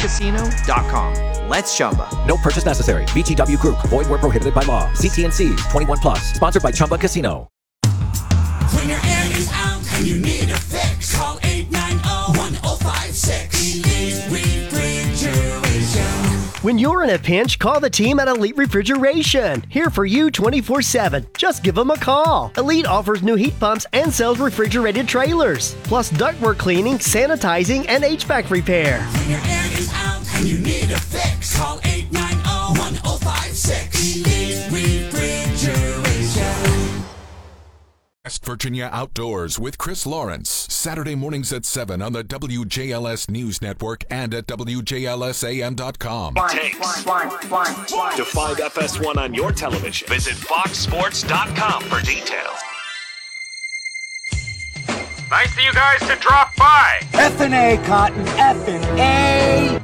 ChumbaCasino.com. Let's Chumba. No purchase necessary. VGW Group. Void where prohibited by law. See T&Cs. 21 plus. Sponsored by Chumba Casino. When your air is out and you need a fix, call 890-1056. Elite Refrigeration. When you're in a pinch, call the team at Elite Refrigeration. Here for you 24/7. Just give them a call. Elite offers new heat pumps and sells refrigerated trailers, plus ductwork cleaning, sanitizing, and HVAC repair. When your air is out and you need a fix, call 890-1056. Elite Refrigeration. West Virginia Outdoors with Chris Lawrence. Saturday mornings at 7 on the WJLS News Network and at WJLSAM.com. Takes to find FS1 on your television. Visit FoxSports.com for details. Nice of you guys to drop by. F&A, Cotton. F&A.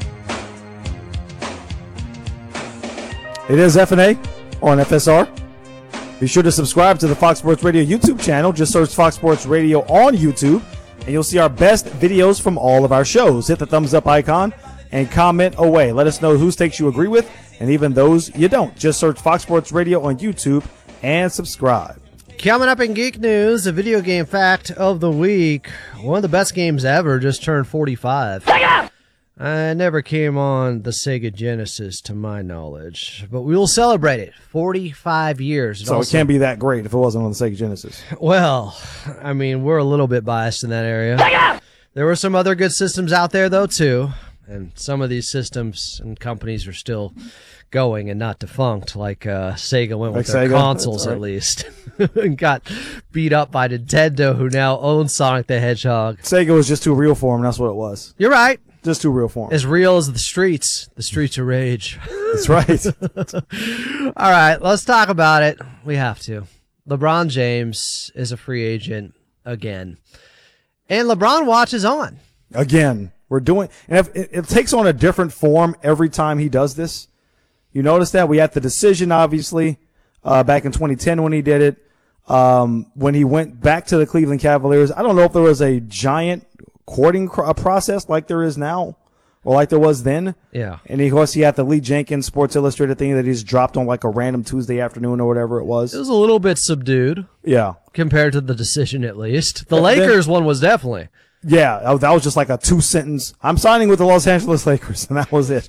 It is F&A on FSR. Be sure to subscribe to the Fox Sports Radio YouTube channel. Just search Fox Sports Radio on YouTube, and you'll see our best videos from all of our shows. Hit the thumbs up icon and comment away. Let us know whose takes you agree with and even those you don't. Just search Fox Sports Radio on YouTube and subscribe. Coming up in Geek News, a video game fact of the week. One of the best games ever just turned 45. I never came on the Sega Genesis, to my knowledge, but we will celebrate it. 45 years. So it can't be that great if it wasn't on the Sega Genesis. Well, I mean, we're a little bit biased in that area. There were some other good systems out there, though, too, and some of these systems and companies are still going and not defunct, like Sega went with their consoles, right. At least, and got beat up by Nintendo, who now owns Sonic the Hedgehog. Sega was just too real for him, that's what it was. You're right. Just too real for him. As real as the streets of rage. That's right. All right, let's talk about it. We have to. LeBron James is a free agent again. And LeBron Watch is on. Again. We're doing, and it takes on a different form every time he does this. You notice that? We had the decision, obviously, back in 2010 when he did it. When he went back to the Cleveland Cavaliers, I don't know if there was a giant courting process like there is now or like there was then. Yeah. And of course, he had the Lee Jenkins Sports Illustrated thing that he's dropped on like a random Tuesday afternoon or whatever it was. It was a little bit subdued. Yeah. Compared to the decision, at least. The Lakers one was definitely. Yeah, that was just like a 2-sentence. I'm signing with the Los Angeles Lakers, and that was it.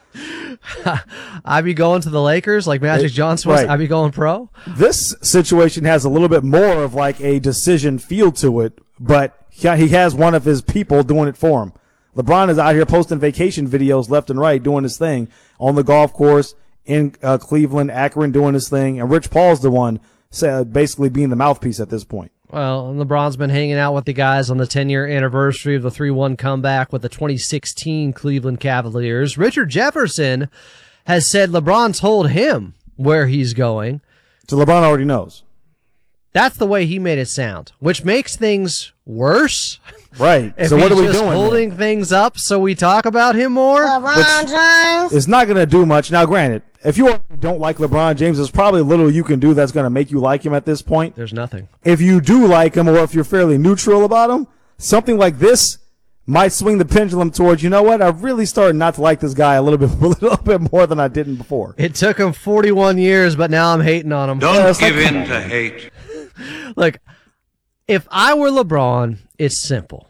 I be going to the Lakers like Magic Johnson was. Right. I be going pro. This situation has a little bit more of like a decision feel to it, but he has one of his people doing it for him. LeBron is out here posting vacation videos left and right, doing his thing on the golf course in Cleveland, Akron, doing his thing, and Rich Paul's the one basically being the mouthpiece at this point. Well, and LeBron's been hanging out with the guys on the 10-year anniversary of the 3-1 comeback with the 2016 Cleveland Cavaliers. Richard Jefferson has said LeBron told him where he's going. So LeBron already knows. That's the way he made it sound, which makes things worse. Right. If so what are we just doing? Holding things up so we talk about him more? LeBron James. It's not going to do much. Now, granted, if you don't like LeBron James, there's probably little you can do that's going to make you like him at this point. There's nothing. If you do like him or if you're fairly neutral about him, something like this might swing the pendulum towards, you know what, I've really started not to like this guy a little bit more than I didn't before. It took him 41 years, but now I'm hating on him. Don't give in to hate. Look, if I were LeBron, it's simple.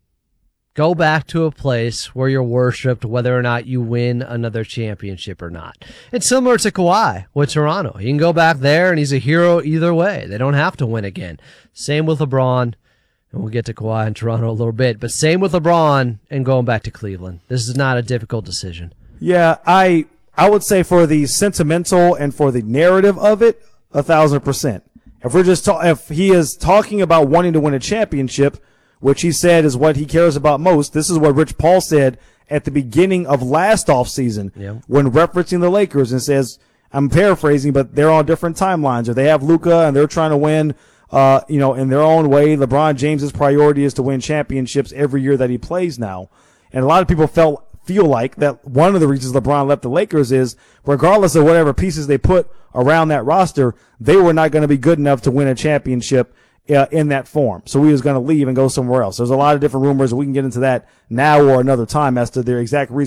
Go back to a place where you're worshipped, whether or not you win another championship or not. It's similar to Kawhi with Toronto. He can go back there, and he's a hero either way. They don't have to win again. Same with LeBron, and we'll get to Kawhi in Toronto a little bit, but same with LeBron and going back to Cleveland. This is not a difficult decision. Yeah, I would say for the sentimental and for the narrative of it, 1,000%. If he is talking about wanting to win a championship, which he said is what he cares about most. This is what Rich Paul said at the beginning of last offseason when referencing the Lakers and says, I'm paraphrasing, but they're on different timelines, or they have Luka and they're trying to win, in their own way. LeBron James's priority is to win championships every year that he plays now. And a lot of people feel like that one of the reasons LeBron left the Lakers is regardless of whatever pieces they put around that roster, they were not going to be good enough to win a championship in that form. So he was going to leave and go somewhere else. There's a lot of different rumors. We can get into that now or another time as to their exact reason